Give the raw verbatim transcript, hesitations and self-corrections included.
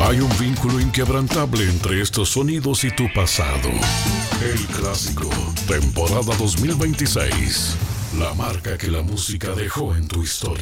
Hay un vínculo inquebrantable entre estos sonidos y tu pasado. El Clásico, temporada dos mil veintiséis. La marca que la música dejó en tu historia.